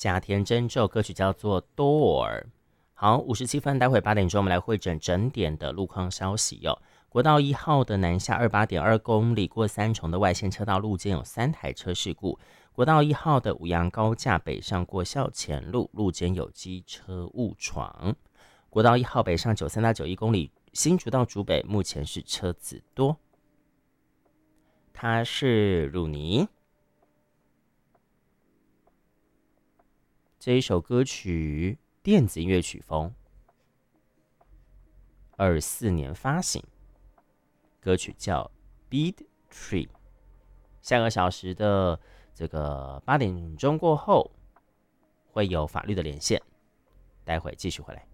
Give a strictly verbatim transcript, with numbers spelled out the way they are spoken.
甲田真宙，歌曲叫做 Door。好，五十七分，待会八点钟我们来会诊整点的路况消息哟、哦。国道一号的南下二八点二公里过三重的外线车道路肩有三台车事故。国道一号的五杨高架北上过校前路路肩有机车误闯。国道一号北上九三到九一公里新竹到竹北目前是车子多。他是鲁尼。这一首歌曲电子音乐曲风，二四年发行，歌曲叫 Beat Tree。下个小时的这个八点钟过后会有法律的连线，待会继续回来。